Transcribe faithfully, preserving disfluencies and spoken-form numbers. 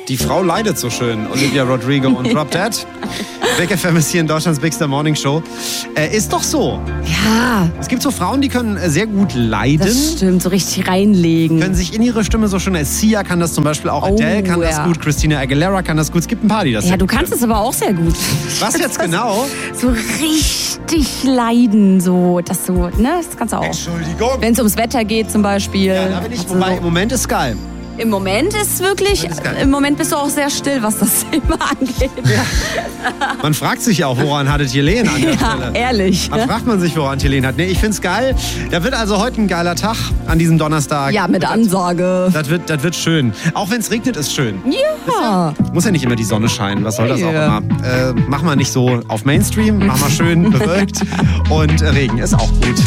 Die Frau leidet so schön. Olivia Rodrigo und Drop Dead. Weg F M ist hier in Deutschlands Big Star Morning Show. Äh, ist doch so. Ja. Es gibt so Frauen, die können sehr gut leiden. Das stimmt, so richtig reinlegen. Können sich in ihre Stimme so schön... Sia kann das zum Beispiel auch. Oh, Adele kann ja. das gut. Christina Aguilera kann das gut. Es gibt ein paar, die das Ja, sehr du gut kannst können. es aber auch sehr gut. Was jetzt genau? So richtig leiden, so. Das so, ne? Das kannst du auch. Entschuldigung. Wenn es ums Wetter geht zum Beispiel. Ja, da bin ich, Also wobei, so. im Moment ist geil. Im Moment ist wirklich, Das ist geil. im Moment bist du auch sehr still, was das Thema angeht. Man fragt sich ja auch, woran hattet Helene an der Ja, Stelle? ehrlich. Da fragt man sich, woran Helene hat. Nee, ich find's geil. Da wird also heute ein geiler Tag an diesem Donnerstag. Ja, mit Ansage. Das wird, das wird schön. Auch wenn es regnet, ist schön. Ja. Muss ja nicht immer die Sonne scheinen. Was soll das auch Ja. immer? Äh, mach mal nicht so auf Mainstream. Mach mal schön bewölkt. Und äh, Regen ist auch gut.